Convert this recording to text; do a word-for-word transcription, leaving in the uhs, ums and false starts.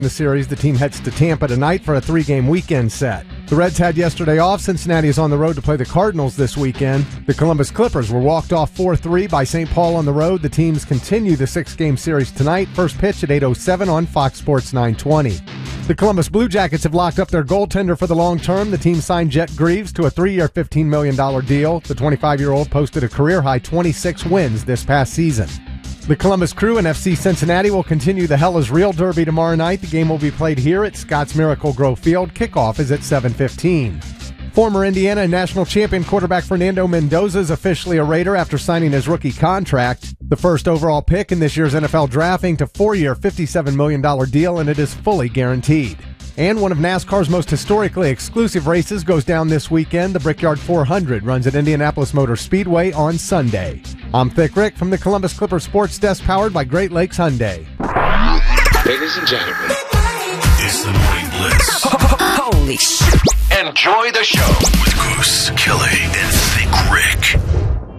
the series, the team heads to Tampa tonight for a three-game weekend set. The Reds had yesterday off. Cincinnati is on the road to play the Cardinals this weekend. The Columbus Clippers were walked off four three by Saint Paul on the road. The teams continue the six-game series tonight. First pitch at eight oh seven on Fox Sports nine twenty. The Columbus Blue Jackets have locked up their goaltender for the long term. The team signed Jet Greaves to a three-year, fifteen million dollars deal. The twenty-five-year-old posted a career-high twenty-six wins this past season. The Columbus Crew and F C Cincinnati will continue the Hell is Real Derby tomorrow night. The game will be played here at Scotts Miracle Grove Field. Kickoff is at seven fifteen. Former Indiana national champion quarterback Fernando Mendoza is officially a Raider after signing his rookie contract. The first overall pick in this year's N F L draft inked a four-year, fifty-seven million dollars deal, and it is fully guaranteed. And one of NASCAR's most historically exclusive races goes down this weekend. The Brickyard four hundred runs at Indianapolis Motor Speedway on Sunday. I'm Thick Rick from the Columbus Clippers Sports Desk, powered by Great Lakes Hyundai. Ladies and gentlemen, it's the Morning Blitz. Holy shit. Enjoy the show With Goose Kelly.